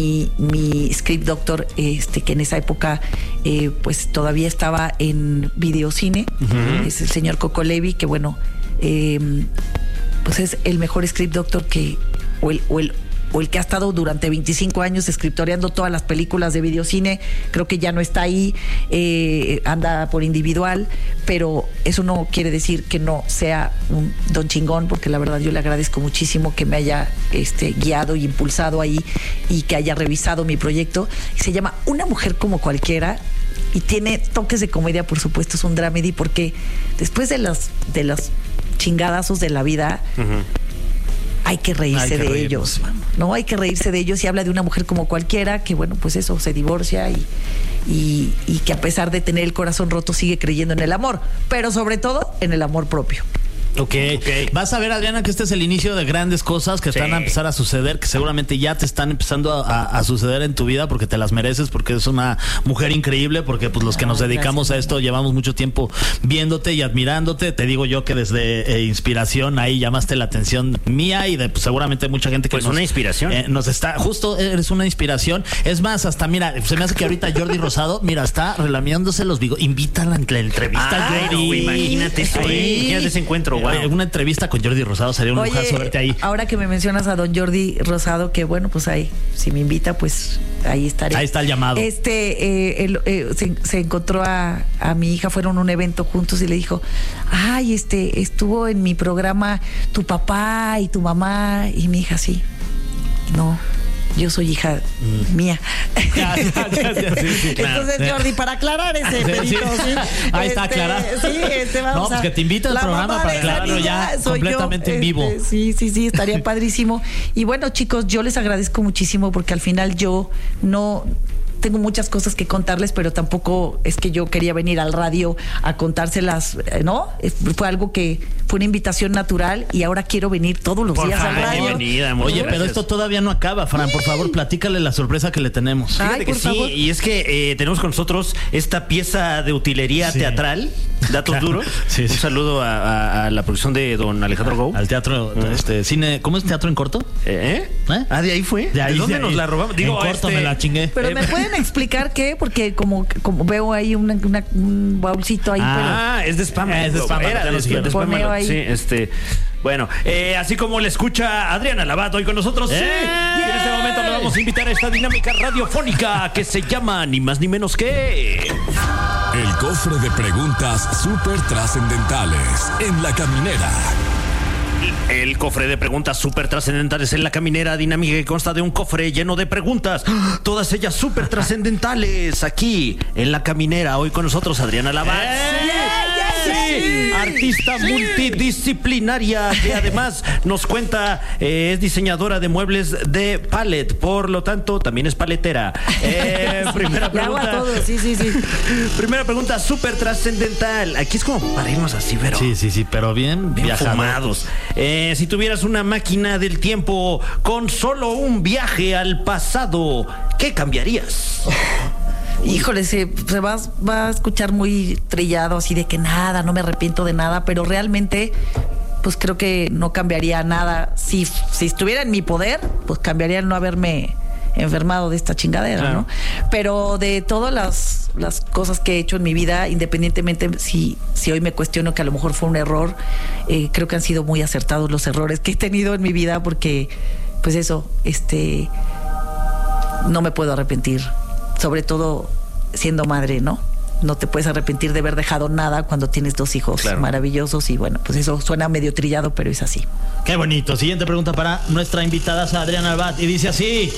mi script doctor, que en esa época pues todavía estaba en videocine, es el señor Coco Levi, que bueno, pues es el mejor script doctor o el que ha estado durante 25 años escritoreando todas las películas de videocine. Creo que ya no está ahí, anda por individual, pero eso no quiere decir que no sea un don chingón, porque la verdad yo le agradezco muchísimo que me haya guiado y impulsado ahí y que haya revisado mi proyecto. Se llama Una mujer como cualquiera y tiene toques de comedia, por supuesto, es un dramedy, porque después de los chingadazos de la vida, hay que reírse de ellos, ¿no? Hay que reírse de ellos, y habla de una mujer como cualquiera que, bueno, pues eso, se divorcia y que a pesar de tener el corazón roto sigue creyendo en el amor, pero sobre todo en el amor propio. Okay. Vas a ver, Adriana, que este es el inicio de grandes cosas que están a empezar a suceder, que seguramente ya te están empezando a suceder en tu vida, porque te las mereces, porque eres una mujer increíble, porque pues los que nos dedicamos a esto llevamos mucho tiempo viéndote y admirándote. Te digo yo que desde Inspiración ahí llamaste la atención mía y de pues, seguramente mucha gente que pues una inspiración. Nos está, justo eres una inspiración. Es más, hasta mira, se me hace que ahorita Jordi Rosado, mira, está relamiéndose los bigotes. Invítala en la entrevista, Jordi. No, imagínate eso, imagínate ese encuentro. Wow. Una entrevista con Jordi Rosado sería un lujazo verte ahí. Ahora que me mencionas a don Jordi Rosado, que bueno, pues ahí, si me invita, pues ahí estaré. Ahí está el llamado. Se encontró a mi hija, fueron a un evento juntos y le dijo, ay, estuvo en mi programa tu papá y tu mamá, y mi hija, sí. No, yo soy hija mía. Ya, sí, Entonces, Jordi, para aclarar ese perito, sí. Ahí está aclarado. Vamos no, pues que te invite al programa para aclararlo ya completamente en vivo. Sí, estaría padrísimo. Y bueno, chicos, yo les agradezco muchísimo, porque al final yo no tengo muchas cosas que contarles, pero tampoco es que yo quería venir al radio a contárselas, ¿no? Fue algo que fue una invitación natural, y ahora quiero venir todos los días al radio. Bienvenida, oye, pero esto todavía no acaba, Fran, por favor, platícale la sorpresa que le tenemos. Fíjate que sí, y es que tenemos con nosotros esta pieza de utilería teatral, Datos Duros. Sí. Un saludo a la producción de don Alejandro Gou. Al teatro, cine, ¿cómo es teatro en corto? Ah, de ahí fue. ¿De dónde nos la robamos? Digo, en corto me la chingué. Pero me pueden explicar qué, porque como veo ahí un baúlcito ahí. Es de spam. Es de spam. Era de spam. Ahí. Sí, bueno, así como le escucha Adriana Labat hoy con nosotros, y en este momento le vamos a invitar a esta dinámica radiofónica que se llama ni más ni menos que el cofre de preguntas súper trascendentales en La Caminera. El cofre de preguntas súper trascendentales en La Caminera, dinámica que consta de un cofre lleno de preguntas, todas ellas súper trascendentales, aquí en La Caminera. Hoy con nosotros Adriana Labat. Sí, artista multidisciplinaria que además nos cuenta, es diseñadora de muebles de palet, por lo tanto también es paletera. Primera pregunta. Todo. Sí. Primera pregunta súper trascendental. Aquí es como para irnos así, pero sí, pero bien fumados. Si tuvieras una máquina del tiempo con solo un viaje al pasado, ¿qué cambiarías? Híjole, se va a escuchar muy trillado, así de que nada, no me arrepiento de nada, pero realmente pues creo que no cambiaría nada. Si estuviera en mi poder, pues cambiaría el no haberme enfermado de esta chingadera, claro, ¿no? Pero de todas las cosas que he hecho en mi vida, independientemente si hoy me cuestiono que a lo mejor fue un error, creo que han sido muy acertados los errores que he tenido en mi vida, porque pues eso, no me puedo arrepentir, sobre todo siendo madre, ¿no? No te puedes arrepentir de haber dejado nada cuando tienes 2 hijos maravillosos, y bueno, pues eso suena medio trillado, pero es así. Qué bonito. Siguiente pregunta para nuestra invitada Adriana Labat, y dice así: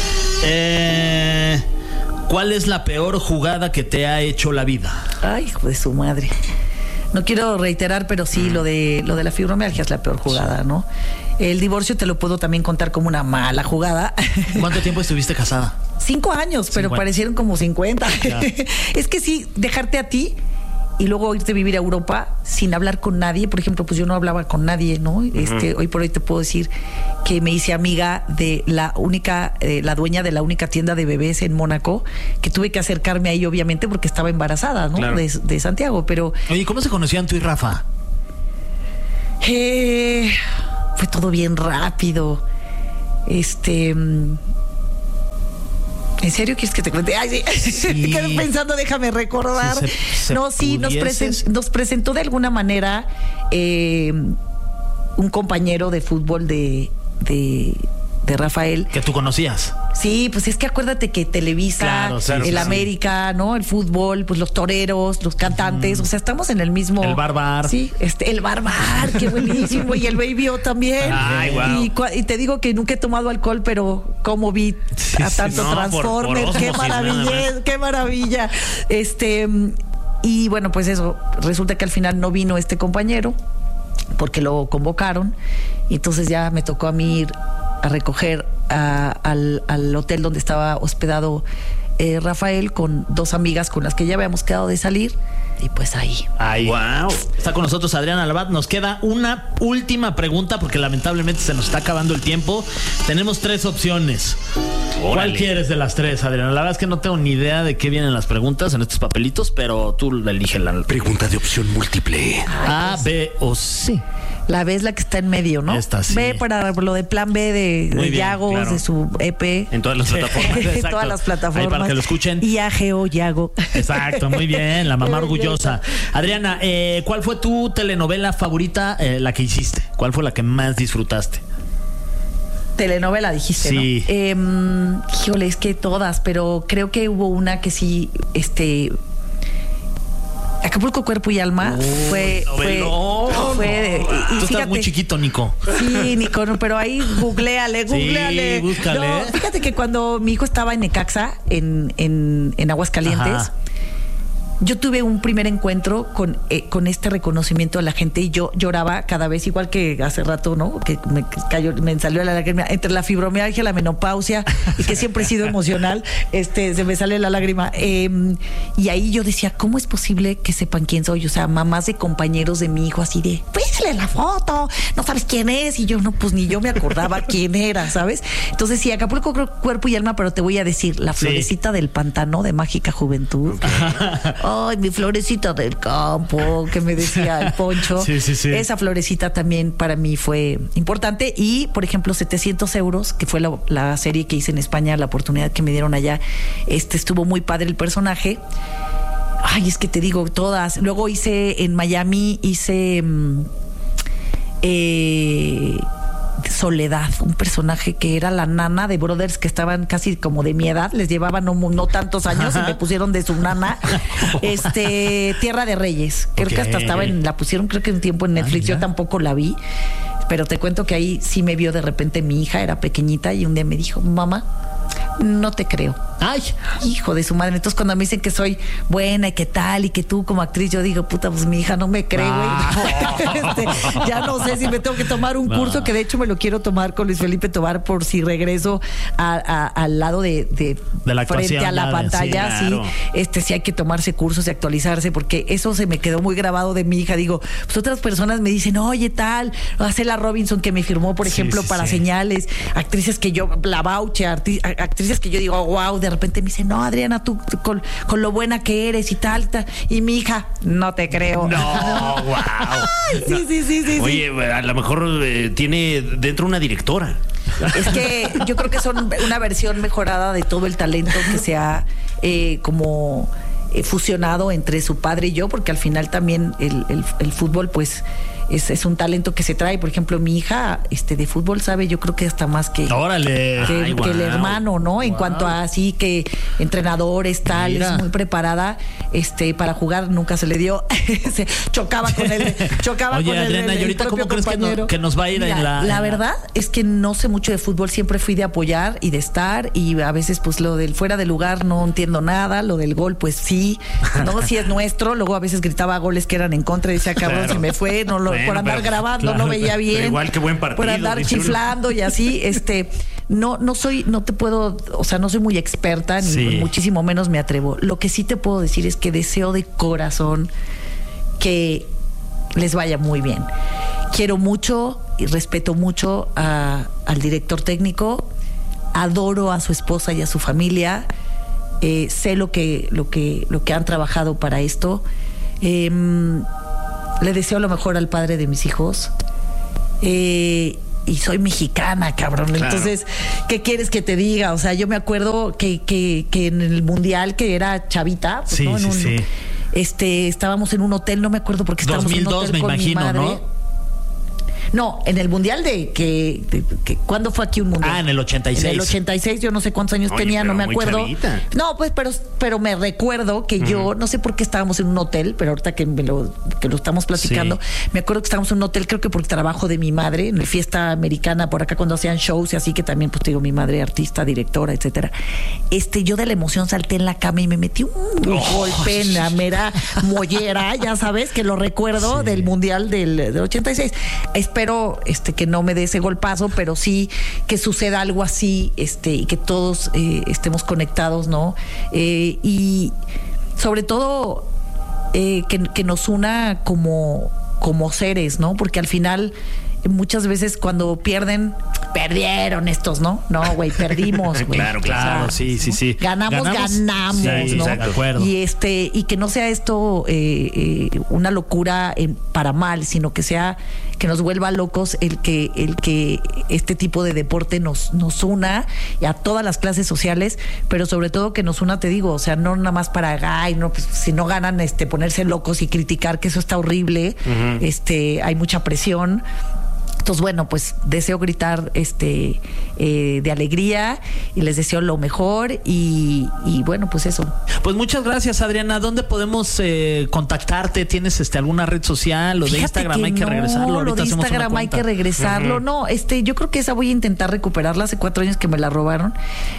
¿cuál es la peor jugada que te ha hecho la vida? Ay, hijo de su madre. No quiero reiterar, pero sí, lo de la fibromialgia es la peor jugada, ¿no? El divorcio te lo puedo también contar como una mala jugada. ¿Cuánto tiempo estuviste casada? 5 años, pero parecieron como 50. Es que sí, dejarte a ti y luego irte a vivir a Europa sin hablar con nadie. Por ejemplo, pues yo no hablaba con nadie, ¿no? Hoy por hoy te puedo decir que me hice amiga de la dueña de la única tienda de bebés en Mónaco, que tuve que acercarme ahí, obviamente, porque estaba embarazada, ¿no? Claro. De Santiago, pero... Oye, ¿cómo se conocían tú y Rafa? Fue todo bien rápido. ¿En serio quieres que te cuente? Ay, sí. Quedé pensando, déjame recordar. Sí, nos presentó de alguna manera un compañero de fútbol de Rafael. ¿Que tú conocías? Sí, pues es que acuérdate que Televisa, el América, ¿no? El fútbol, pues los toreros, los cantantes, o sea, estamos en el mismo... El bar. Sí, el bar, qué buenísimo. Y el Baby-O también. Ay, wow. Y te digo que nunca he tomado alcohol, pero cómo vi a tanto Transformer. Qué maravilla. Y bueno, pues eso, resulta que al final no vino este compañero, porque lo convocaron, y entonces ya me tocó a mí ir a recoger al hotel donde estaba hospedado Rafael con 2 amigas con las que ya habíamos quedado de salir, y pues ahí. Wow. Está con nosotros Adriana Labat. Nos queda una última pregunta porque lamentablemente se nos está acabando el tiempo. Tenemos 3 opciones. Órale. ¿Cuál quieres de las 3, Adriana? La verdad es que no tengo ni idea de qué vienen las preguntas en estos papelitos, pero tú eliges la pregunta de opción múltiple. A, B o C. La B es la que está en medio, ¿no? Esta sí. B para lo de plan B de Yago, claro, de su EP. En todas las plataformas. En todas las plataformas. Ahí para que lo escuchen. Y AGO, Yago. Exacto, muy bien. La mamá orgullosa. Adriana, ¿cuál fue tu telenovela favorita, la que hiciste? ¿Cuál fue la que más disfrutaste? Telenovela, dijiste, sí, ¿no? Híjole, es que todas, pero creo que hubo una que sí, Acapulco, Cuerpo y Alma fue Tú fíjate, estás muy chiquito, Nico. Sí, Nico, no, pero ahí googleale. Sí, búscale. No, fíjate que cuando mi hijo estaba en Necaxa, en Aguascalientes, ajá, yo tuve un primer encuentro con este reconocimiento de la gente, y yo lloraba cada vez, igual que hace rato, ¿no? Que me salió la lágrima entre la fibromialgia, la menopausia, y que siempre he sido emocional, se me sale la lágrima. Y ahí yo decía, ¿cómo es posible que sepan quién soy? O sea, mamás de compañeros de mi hijo así de, pídele la foto, no sabes quién es, y yo no, pues ni yo me acordaba quién era, ¿sabes? Entonces sí, Acapulco, Cuerpo y Alma, pero te voy a decir, La Florecita del Pantano de Mágica Juventud. Okay. Ay, mi florecita del campo, que me decía el Poncho. Sí. Esa florecita también para mí fue importante. Y, por ejemplo, 700 euros, que fue la serie que hice en España, la oportunidad que me dieron allá, estuvo muy padre el personaje. Ay, es que te digo, todas. Luego en Miami, Soledad, un personaje que era la nana de brothers que estaban casi como de mi edad, les llevaban no tantos años, y me pusieron de su nana. Tierra de Reyes, creo que hasta la pusieron creo que un tiempo en Netflix. Yo tampoco la vi, pero te cuento que ahí sí me vio de repente mi hija, era pequeñita, y un día me dijo, mamá, no te creo. Ay, hijo de su madre. Entonces cuando me dicen que soy buena y que tal, y que tú como actriz, yo digo, puta, pues mi hija no me cree, güey. Ya no sé si me tengo que tomar un curso, que de hecho me lo quiero tomar con Luis Felipe Tobar, por si regreso al lado de la frente a la pantalla. Sí, claro. Sí hay que tomarse cursos y actualizarse, porque eso se me quedó muy grabado de mi hija. Digo, pues otras personas me dicen, oye, tal, Acela Robinson, que me firmó, por ejemplo, para Señales, actrices que yo, la Bauche, actrices que yo digo, wow, de repente me dice, no, Adriana, tú con lo buena que eres y tal, y mi hija, no te creo. No, wow. Ay, sí. Oye, a lo mejor tiene dentro una directora. Es que yo creo que son una versión mejorada de todo el talento que se ha fusionado entre su padre y yo, porque al final también el fútbol, pues es un talento que se trae. Por ejemplo, mi hija de fútbol sabe, yo creo que hasta más que el hermano, ¿no? En cuanto a así que entrenadores, tal, es muy preparada para jugar, nunca se le dio. Se chocaba con él. Oye, Adriana, ¿y ahorita cómo crees que nos va a ir? Mira, la verdad es que no sé mucho de fútbol, siempre fui de apoyar y de estar, y a veces pues lo del fuera de lugar no entiendo nada, lo del gol pues sí, no, sí es nuestro. Luego a veces gritaba goles que eran en contra y decía, cabrón, claro, se me fue, no lo por andar grabando, claro, no veía bien. Pero igual que buen partido. Por andar chiflando y así, no soy muy experta, ni muchísimo menos me atrevo. Lo que sí te puedo decir es que deseo de corazón que les vaya muy bien. Quiero mucho y respeto mucho al director técnico, adoro a su esposa y a su familia, sé lo que han trabajado para esto. Le deseo lo mejor al padre de mis hijos, y y soy mexicana, cabrón. Claro. Entonces, ¿qué quieres que te diga? O sea, yo me acuerdo que en el Mundial, que era chavita, pues, Sí, ¿no? sí. Estábamos en un hotel, no me acuerdo porque estábamos en un 2002 hotel me con imagino, mi madre. ¿no? No, en el Mundial ¿cuándo fue aquí un Mundial? Ah, en el 86. En el 86, yo no sé cuántos años Oye, tenía, no pero me muy acuerdo. chavita. No, pues, pero me recuerdo que yo, no sé por qué estábamos en un hotel, pero ahorita que lo estamos platicando, me acuerdo que estábamos en un hotel, creo que por trabajo de mi madre, en la fiesta americana, por acá cuando hacían shows y así, que también, pues te digo, mi madre artista, directora, etcétera. Yo de la emoción salté en la cama y me metí un golpe en la mera mollera, ya sabes, que lo recuerdo del Mundial del 86. Espero que no me dé ese golpazo, pero sí que suceda algo así, y que todos estemos conectados, ¿no? Y sobre todo que nos una como seres, ¿no? Porque al final muchas veces cuando perdieron estos, ¿no? No, güey, perdimos, güey. Claro, O sea, sí. ganamos, Sí, ¿no? de acuerdo. Y que no sea esto una locura para mal, sino que sea que nos vuelva locos el que este tipo de deporte nos una y a todas las clases sociales, pero sobre todo que nos una, te digo, o sea, no nada más para no, pues, si no ganan ponerse locos y criticar, que eso está horrible. Hay mucha presión. Entonces, bueno, pues deseo gritar de alegría y les deseo lo mejor y bueno, pues eso. Pues muchas gracias, Adriana. ¿Dónde podemos contactarte? ¿Tienes alguna red social? Lo de Fíjate Instagram que hay que regresarlo. Lo Ahorita de hacemos una Instagram hay cuenta. que regresarlo. No, yo creo que esa voy a intentar recuperarla. Hace 4 años que me la robaron.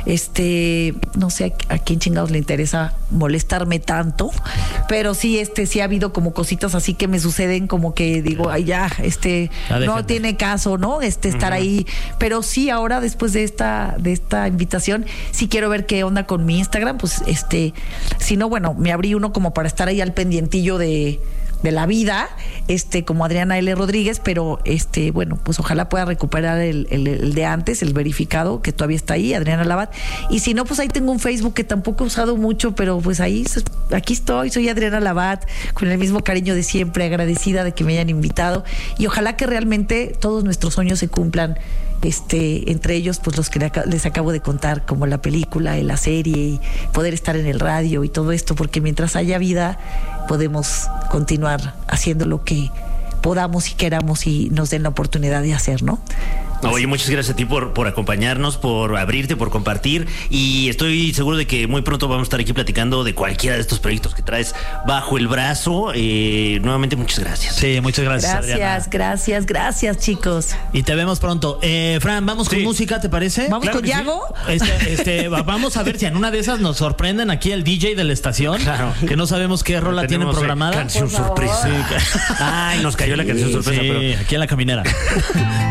No sé a quién chingados le interesa molestarme tanto, pero sí, sí ha habido como cositas así que me suceden, como que digo, ay, ya, no tiene caso, ¿no? Estar ahí. Pero sí, ahora después de esta invitación, sí quiero ver qué onda con mi Instagram. Pues si no, bueno, me abrí uno como para estar ahí al pendientillo de la vida, como Adriana L. Rodríguez, pero bueno, pues ojalá pueda recuperar el de antes, el verificado, que todavía está ahí, Adriana Labat. Y si no, pues ahí tengo un Facebook que tampoco he usado mucho, pero pues aquí estoy, soy Adriana Labat, con el mismo cariño de siempre, agradecida de que me hayan invitado, y ojalá que realmente todos nuestros sueños se cumplan. Entre ellos, pues los que les acabo de contar, como la película y la serie, y poder estar en el radio y todo esto, porque mientras haya vida podemos continuar haciendo lo que podamos y queramos y nos den la oportunidad de hacer, ¿no? Oye, muchas gracias a ti por acompañarnos, por abrirte, por compartir, y estoy seguro de que muy pronto vamos a estar aquí platicando de cualquiera de estos proyectos que traes bajo el brazo. Nuevamente, muchas gracias. Sí, muchas gracias, Adriana. Gracias, chicos. Y te vemos pronto. Fran, vamos con música, ¿te parece? ¿Vamos Claro con que Yago? Vamos a ver si en una de esas nos sorprenden aquí el DJ de la estación, Claro. que no sabemos qué rola tiene programada. Canción sorpresa. Ay, nos cayó la canción sorpresa, Sí, pero aquí en La Caminera.